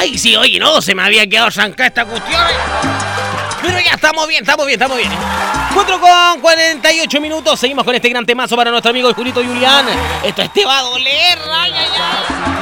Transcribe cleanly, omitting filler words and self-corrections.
Ay, sí, oye, no, se me había quedado zancada esta cuestión. Pero ya estamos bien. 4:48, seguimos con este gran temazo para nuestro amigo el Julito Julián. Esto te va a doler, ay.